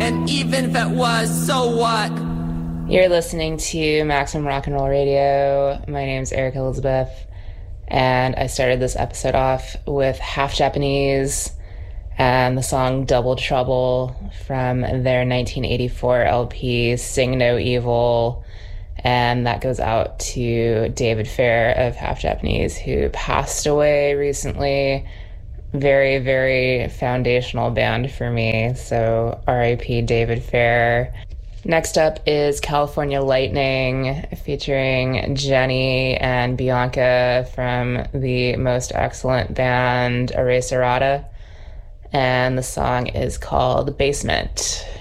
And even if it was, so what? You're listening to Maximum Rock and Roll Radio. My name's Eric Elizabeth, and I started this episode off with Half Japanese and the song Double Trouble from their 1984 LP Sing No Evil, and that goes out to David Fair of Half Japanese, who passed away recently. Very, very foundational band for me, so R.I.P. David Fair. Next up is California Lightning, featuring Jenny and Bianca from the most excellent band Eraserata, and the song is called Basement.